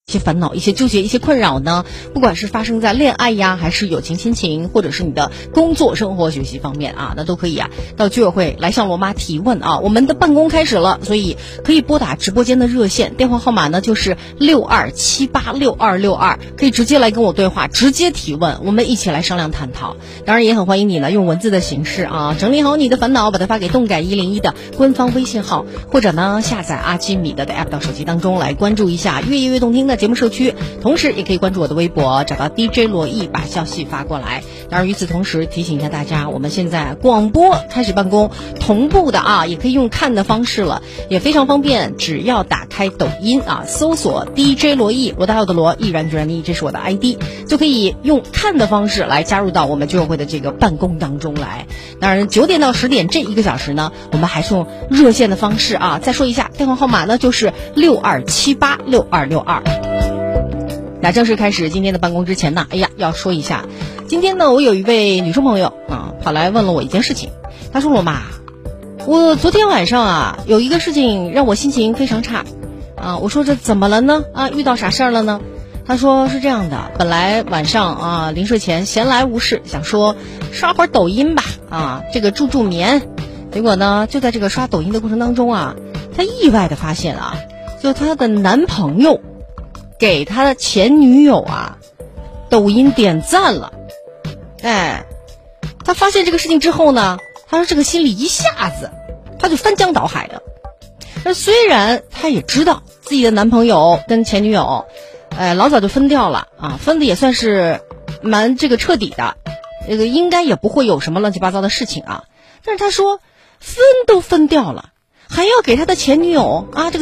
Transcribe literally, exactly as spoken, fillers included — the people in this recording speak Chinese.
一些烦恼、一些纠结、一些困扰呢？不管是发生在恋爱呀，还是友情、亲情，或者是你的工作、生活、学习方面啊，那都可以啊，到居委会来向罗妈提问啊。我们的办公开始了，所以可以拨打直播间的热线，电话号码呢就是六二七八六二六二，可以直接来跟我对话，直接提问，我们一起来商量探讨。当然也很欢迎你呢用文字的形式啊，整理好你的烦恼，把它发给动感一零一的官方微信号，或者呢下载阿基米德的 app 到手机当中来关注一下越夜越动听的节目社区，同时也可以关注我的微博，找到 D J 罗毅，把消息发过来。当然与此同时提醒一下大家，我们现在广播开始办公，同步的啊，也可以用看的方式了，也非常方便，只要打开抖音啊，搜索 D J 罗毅，罗大佑的罗，毅然决然的毅，这是我的 I D， 就可以用看的方式来加入到我们居委会的这个办公当中来。当然九点到十点这一个小时呢，我们还是用热线的方式啊，再说一下电话号码呢就是六二七八六二六二。那正式开始今天的办公之前呢，哎呀，要说一下，今天呢，我有一位女生朋友啊，跑来问了我一件事情。她说：“罗妈，我昨天晚上啊，有一个事情让我心情非常差啊。”我说：“这怎么了呢？啊，遇到啥事儿了呢？”她说：“是这样的，本来晚上啊，临睡前闲来无事，想说刷会儿抖音吧，啊，这个助助眠。结果呢，就在这个刷抖音的过程当中啊，她意外的发现啊，就她的男朋友给他的前女友啊，抖音点赞了。哎，他发现这个事情之后呢，他说这个心里一下子他就翻江倒海的。那虽然他也知道自己的男朋友跟前女友，呃，老早就分掉了啊，分的也算是蛮这个彻底的，这个应该也不会有什么乱七八糟的事情啊。但是他说分都分掉了，还要给他的前女友啊这个